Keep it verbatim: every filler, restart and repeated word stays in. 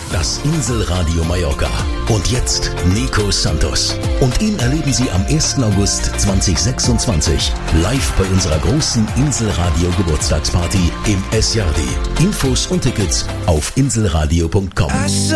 das Inselradio Mallorca. Und jetzt Nico Santos. Und ihn erleben Sie am ersten August zweitausendsechsundzwanzig live bei unserer großen Inselradio Geburtstagsparty im S Jardi. Infos und Tickets auf inselradio punkt com.